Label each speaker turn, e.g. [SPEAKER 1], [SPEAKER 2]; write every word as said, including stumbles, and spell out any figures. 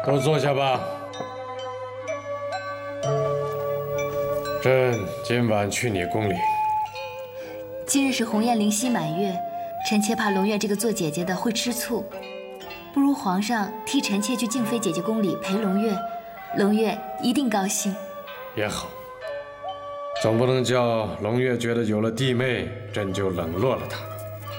[SPEAKER 1] 都坐下吧。朕今晚去你宫里。
[SPEAKER 2] 今日是鸿雁灵犀满月，臣妾怕龙月这个做姐姐的会吃醋，不如皇上替臣妾去静妃姐姐宫里陪龙月，龙月一定高兴。
[SPEAKER 1] 也好，总不能叫龙月觉得有了弟妹，朕就冷落了她。